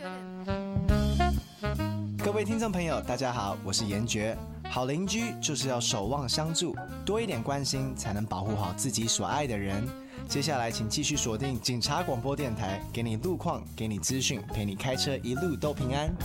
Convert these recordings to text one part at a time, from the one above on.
各位听众朋友，大家好，我是严爵。好邻居就是要守望相助，多一点关心，才能保护好自己所爱的人。接下来，请继续锁定警察广播电台，给你路况，给你资讯，陪你开车一路都平安。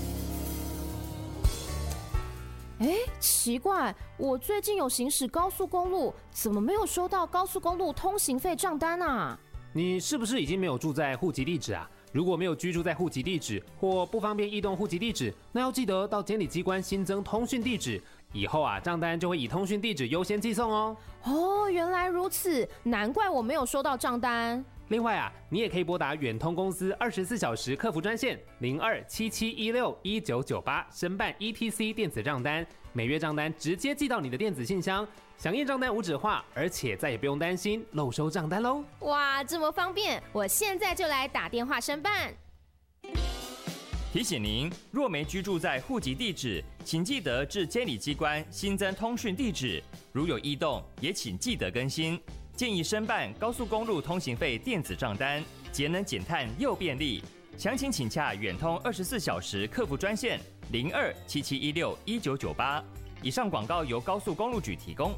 奇怪，我最近有行驶高速公路，怎么没有收到高速公路通行费账单啊？ 你是不是已经没有住在户籍地址啊？如果没有居住在户籍地址或不方便异动户籍地址，那要记得到监理机关新增通讯地址，以后账单就会以通讯地址优先寄送哦。 原来如此，难怪我没有收到账单。 另外你也可以拨打远通公司24小时客服专线0277161998申办 ETC 电子账单，每月账单直接寄到你的电子信箱，响应账单无纸化，而且再也不用担心漏收账单喽。 哇，这么方便，我现在就来打电话申办。 提醒您，若没居住在户籍地址，请记得至监理机关新增通讯地址，如有异动，也请记得更新。建议申办高速公路通行费电子账单，节能减碳又便利。详情请洽远通24小时客服专线0277161998。以上广告由高速公路局提供。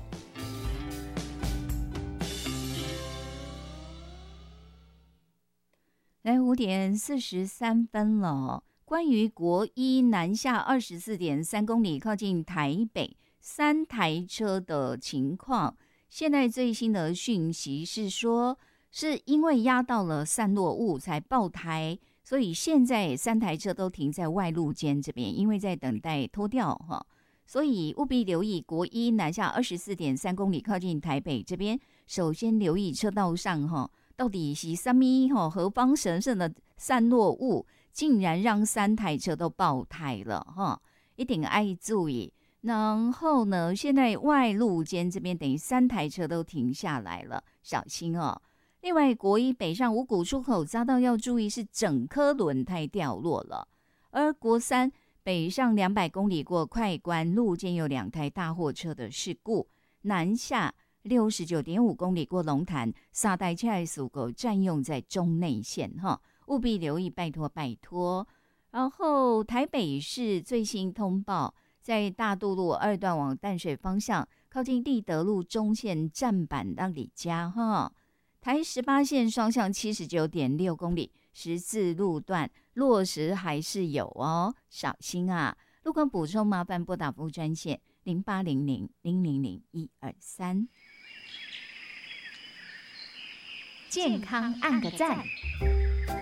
来5点43分了。关于国一南下24.3公里靠近台北3台车的情况，现在最新的讯息是说，是因为压到了散落物才爆胎，所以现在3台车都停在外路间这边，因为在等待拖吊哈，所以务必留意国一南下24.3公里靠近台北这边，首先留意车道上哈，到底是什么何方神圣的散落物，竟然让3台车都爆胎了哈，一定要注意。然后呢，现在外路间这边等于3台车都停下来了，小心哦。另外，国一北上五股出口匝道要注意是整颗轮胎掉落了，而国三北上200公里过快关路间有2台大货车的事故，南下69.5公里过龙潭3台车的事故占用在中内线哈，务必留意，拜托拜托。然后台北市最新通报，在大渡路2段往淡水方向，靠近立德路中线站板那里加哈，台18线双向79.6公里十字路段落实还是有哦，小心啊！路况补充麻烦拨打服务专线0800-000-123。 健康按个赞。